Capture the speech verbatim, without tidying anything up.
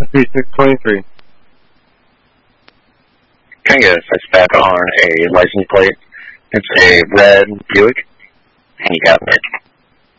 P six twenty-three. Can I get a suspect on a license plate? It's a red Buick. And you got it.